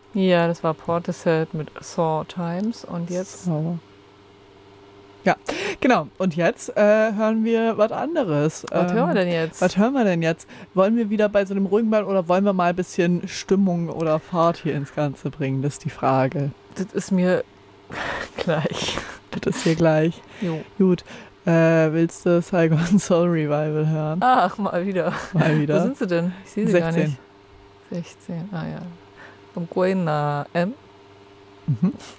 Ja, das war Portishead mit Saw Times und jetzt. So. Ja, genau. Und jetzt hören wir was anderes. Was hören wir denn jetzt? Was hören wir denn jetzt? Wollen wir wieder bei so einem ruhigen bleiben oder wollen wir mal ein bisschen Stimmung oder Fahrt hier ins Ganze bringen? Das ist die Frage. Das ist mir gleich. Das ist hier gleich. Jo. Gut. Willst du Saigon Soul Revival hören? Ach, mal wieder. Mal wieder. Wo sind sie denn? Ich sehe sie 16. gar nicht. 16. Ah ja. Von Guayna M. Mhm.